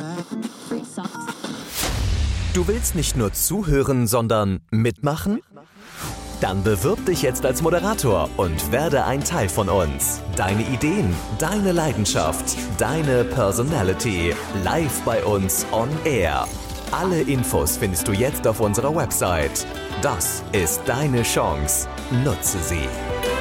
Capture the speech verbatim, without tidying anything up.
Du willst nicht nur zuhören, sondern mitmachen? Dann bewirb dich jetzt als Moderator und werde ein Teil von uns. Deine Ideen, deine Leidenschaft, deine Personality. Live bei uns on Air. Alle Infos findest du jetzt auf unserer Website. Das ist deine Chance. Nutze sie.